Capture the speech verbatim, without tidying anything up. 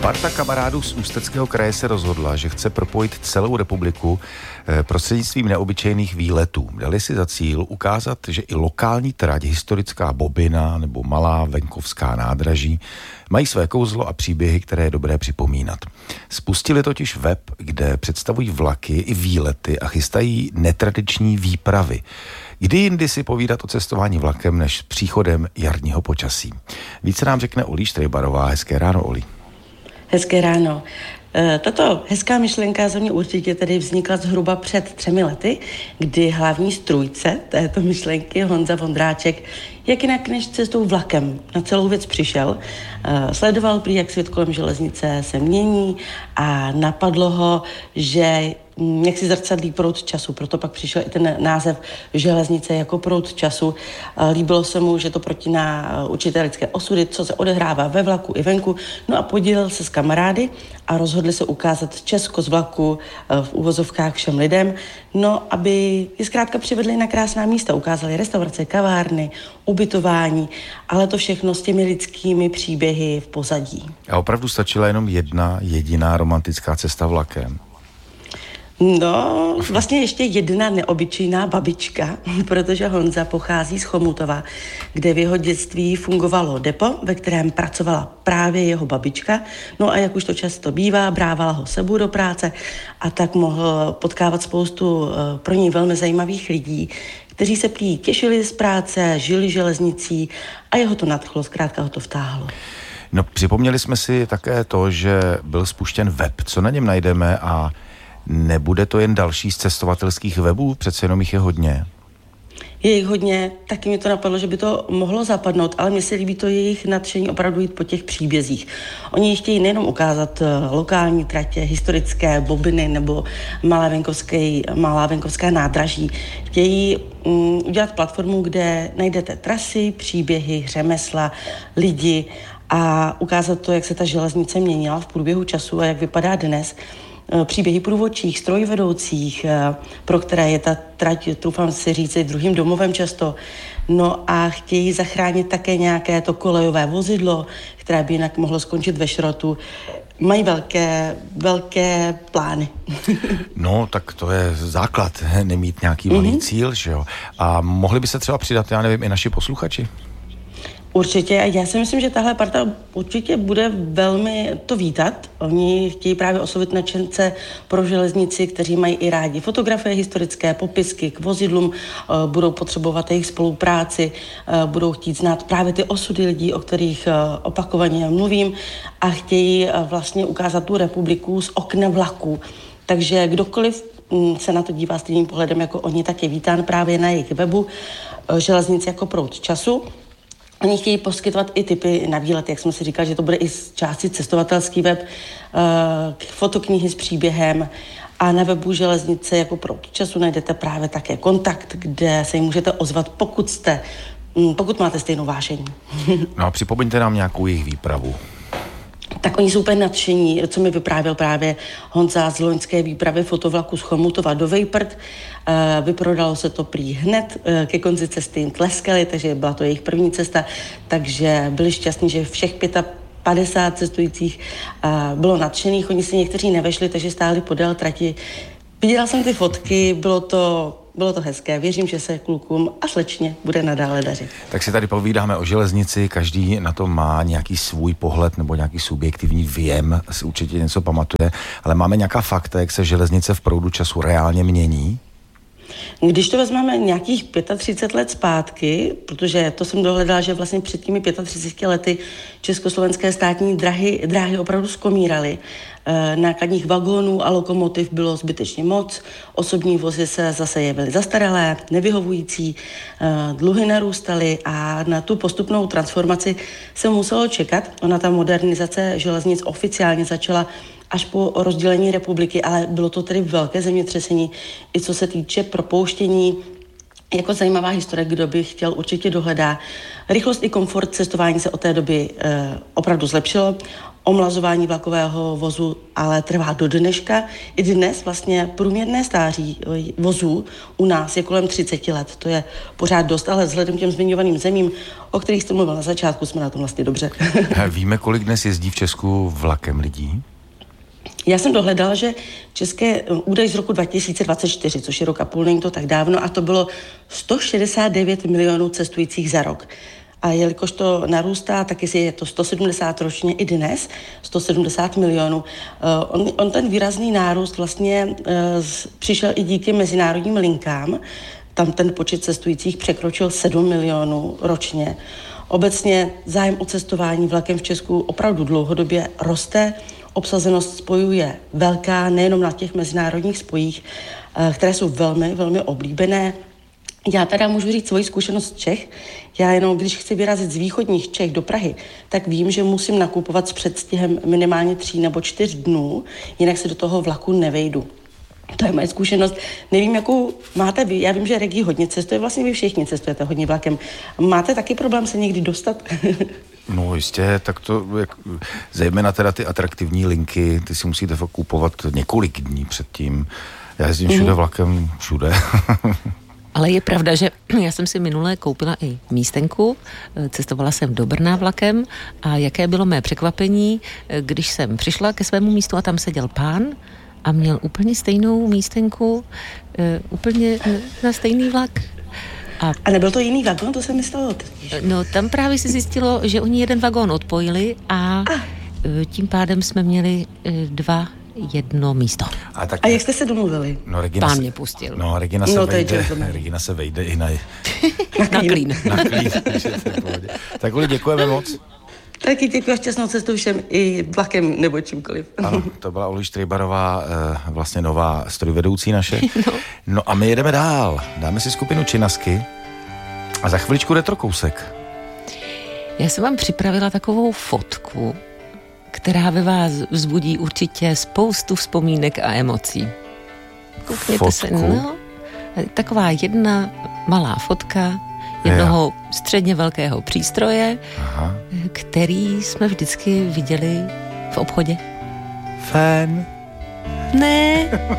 Parta kamarádů z Ústeckého kraje se rozhodla, že chce propojit celou republiku prostřednictvím neobyčejných výletů. Dali si za cíl ukázat, že i lokální trať, historická bobina nebo malá venkovská nádraží mají své kouzlo a příběhy, které je dobré připomínat. Spustili totiž web, kde představují vlaky i výlety a chystají netradiční výpravy. Kdy jindy si povídat o cestování vlakem než s příchodem jarního počasí. Více nám řekne Olí Štrejbarová. Hezké ráno, Oli. Hezké ráno. Tato hezká myšlenka za mě určitě tedy vznikla zhruba před třemi lety, kdy hlavní strůjce této myšlenky Honza Vondráček jak jinak než cestou vlakem na celou věc přišel. Sledoval prý, jak svět kolem železnice se mění a napadlo ho, že jak si zrcadlí proud času, proto pak přišel i ten název železnice jako proud času. Líbilo se mu, že to protíná určité lidské osudy, co se odehrává ve vlaku i venku. No a podílel se s kamarády a rozhodli se ukázat Česko z vlaku v uvozovkách všem lidem, no aby je zkrátka přivedli na krásná místa, ukázali restaurace, kavárny, ubytování, ale to všechno s těmi lidskými příběhy v pozadí. A opravdu stačila jenom jedna jediná romantická cesta vlakem? No, vlastně ještě jedna neobyčejná babička, protože Honza pochází z Chomutova, kde v jeho dětství fungovalo depo, ve kterém pracovala právě jeho babička. No a jak už to často bývá, brávala ho sebou do práce a tak mohl potkávat spoustu pro něj velmi zajímavých lidí, kteří se prý těšili z práce, žili železnicí a jeho to nadchlo, zkrátka ho to vtáhlo. No, připomněli jsme si také to, že byl spuštěn web. Co na něm najdeme a nebude to jen další z cestovatelských webů? Přece jenom jich je hodně. Je jich hodně, taky mi to napadlo, že by to mohlo zapadnout, ale mně se líbí to jejich nadšení opravdu jít po těch příbězích. Oni chtějí nejenom ukázat lokální tratě, historické bobiny nebo malá, venkovské, malá venkovská nádraží. Chtějí um, udělat platformu, kde najdete trasy, příběhy, řemesla, lidi a ukázat to, jak se ta železnice měnila v průběhu času a jak vypadá dnes. Příběhy průvodčích, strojvedoucích, pro které je ta trať, troufám si říct, druhým domovem často. No a chtějí zachránit také nějaké to kolejové vozidlo, které by jinak mohlo skončit ve šrotu. Mají velké, velké plány. No, tak to je základ, nemít nějaký malý mm-hmm. cíl, že jo? A mohli by se třeba přidat, já nevím, i naši posluchači? Určitě. Já si myslím, že tahle parta určitě bude velmi to vítat. Oni chtějí právě oslovit nadšence pro železnici, kteří mají i rádi fotografie historické, popisky k vozidlům, budou potřebovat jejich spolupráci, budou chtít znát právě ty osudy lidí, o kterých opakovaně mluvím a chtějí vlastně ukázat tu republiku z okna vlaku. Takže kdokoliv se na to dívá stejným pohledem jako oni, tak je vítán právě na jejich webu Železnice jako proud času. Oni chtějí poskytovat i tipy na výlet, jak jsme si říkali, že to bude i z části cestovatelský web, fotoknihy s příběhem a na webu Železnice jako proud času najdete právě také kontakt, kde se jim můžete ozvat, pokud jste, pokud máte stejnou vášení. No a připomeňte nám nějakou jejich výpravu. Tak oni jsou úplně nadšení, co mi vyprávěl právě Honza z loňské výpravy fotovlaku z Chomutova do Vejprt. E, vyprodalo se to prý hned, e, ke konci cesty jim tleskali, takže byla to jejich první cesta, takže byli šťastní, že všech padesát pět cestujících e, bylo nadšených, oni si někteří nevešli, takže stáli podél trati. Viděla jsem ty fotky, bylo to... Bylo to hezké, věřím, že se klukům a slečně bude nadále dařit. Tak si tady povídáme o železnici, každý na to má nějaký svůj pohled nebo nějaký subjektivní věm, si určitě něco pamatuje, ale máme nějaká fakta, jak se železnice v proudu času reálně mění? Když to vezmeme nějakých třicet pět let zpátky, protože to jsem dohledala, že vlastně před těmi třiceti pěti lety československé státní dráhy, dráhy opravdu skomíraly. E, nákladních vagónů a lokomotiv bylo zbytečně moc, osobní vozy se zase jevily zastaralé, nevyhovující, e, dluhy narůstaly a na tu postupnou transformaci se muselo čekat. Ona ta modernizace železnic oficiálně začala až po rozdělení republiky, ale bylo to tedy velké zemětřesení, i co se týče propouštění. Jako zajímavá historie, kdo by chtěl, určitě dohledá. Rychlost i komfort cestování se od té doby e, opravdu zlepšilo. omlazování vlakového vozu ale trvá do dneška. I dnes vlastně průměrné stáří vozů u nás je kolem třicet let. To je pořád dost, ale vzhledem k těm zmiňovaným zemím, o kterých jste mluvil na začátku, jsme na tom vlastně dobře. Víme, kolik dnes jezdí v Česku vlakem lidí? Já jsem dohledala, že české údaj z roku dva tisíce dvacet čtyři, což je rok a půl, není to tak dávno, a to bylo sto šedesát devět milionů cestujících za rok. A jelikož to narůstá, tak jestli je to sto sedmdesát ročně i dnes, sto sedmdesát milionů. On, on ten výrazný nárůst vlastně uh, přišel i díky mezinárodním linkám. Tam ten počet cestujících překročil sedm milionů ročně. Obecně zájem o cestování vlakem v Česku opravdu dlouhodobě roste. Obsazenost spojů je velká, nejenom na těch mezinárodních spojích, které jsou velmi, velmi oblíbené. Já teda můžu říct svoji zkušenost z Čech. Já jenom, když chci vyrazit z východních Čech do Prahy, tak vím, že musím nakupovat s předstihem minimálně tří nebo čtyř dnů, jinak se do toho vlaku nevejdu. To je moje zkušenost. Nevím, jakou máte vy. Já vím, že Regi hodně cestuje, vlastně vy všichni cestujete hodně vlakem. Máte taky problém se někdy dostat? No jistě, tak to, jak, zejména teda ty atraktivní linky, ty si musíte fakt kupovat několik dní předtím. Já jezdím všude mm. vlakem, všude. Ale je pravda, že já jsem si minule koupila i místenku, cestovala jsem do Brna vlakem a jaké bylo mé překvapení, když jsem přišla ke svému místu a tam seděl pán a měl úplně stejnou místenku, úplně na stejný vlak. A, a nebyl to jiný vagón, to se mi stalo. No tam právě se zjistilo, že oni jeden vagón odpojili a, a. tím pádem jsme měli dva jedno místo. A, tak, a jak jste se domluvili? No, Regina Pán se, mě pustil. No, Regina se, no, vejde, Regina se vejde i na... na klín. Na klín. Tak Uli, děkujeme moc. Taky děkuji, šťastnou cestu všem i vlakem nebo čímkoliv. Ano, to byla Uli Štrejbarová, vlastně nová strojvedoucí naše. No. no a my jedeme dál. Dáme si skupinu Činasky a za chviličku retrokousek. Já jsem vám připravila takovou fotku, která ve vás vzbudí určitě spoustu vzpomínek a emocí. Koukněte Fotku? se, no, taková jedna malá fotka jednoho ja. středně velkého přístroje, Aha. který jsme vždycky viděli v obchodě. Fén? Ne.